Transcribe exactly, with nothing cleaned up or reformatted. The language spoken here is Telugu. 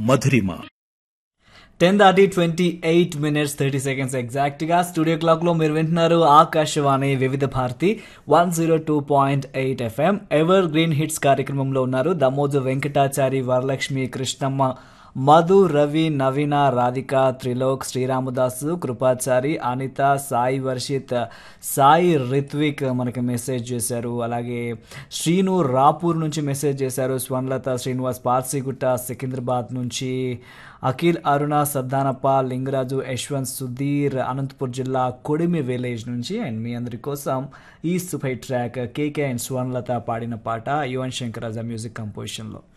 మధురిమ. టెన్ దాటి twenty eight minutes thirty seconds exact గా స్టూడియో క్లాక్ లో మీరు వింటున్నారు ఆకాశవాణి వివిధ Bharati one zero two point eight FM ever green hits కార్యక్రమంలో ఉన్నారు. దమోజు వెంకటాచారి, వరలక్ష్మి, కృష్ణమ్మ, మధు, రవి, నవీన, రాధిక, త్రిలోక్, శ్రీరామదాసు, కృపాచారి, అనిత, సాయి వర్షిత్, సాయి రిత్విక్ మనకి మెసేజ్ చేశారు. అలాగే శ్రీను రాపూర్ నుంచి మెసేజ్ చేశారు. స్వర్ణలత శ్రీనివాస్ పార్సిగుట్ట సికింద్రాబాద్ నుంచి, అఖిల్, అరుణ, సద్దానప్ప, లింగరాజు, యశ్వంత్, సుధీర్ అనంతపూర్ జిల్లా కొడిమి విలేజ్ నుంచి. అండ్ మీ అందరి కోసం ఈ super track KK and Swarnalatha పాడిన పాట యువన్ శంకర్ రాజా మ్యూజిక్ కంపోజిషన్లో.